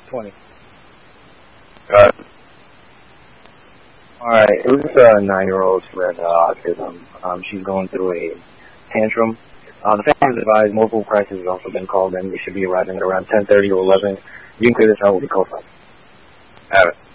20. Alright, it was a 9-year-old who has autism. She's going through a tantrum. The family has advised multiple crises have also been called in. They should be arriving at around 10:30 or 11. You can clear this out with the co-sign. Have it.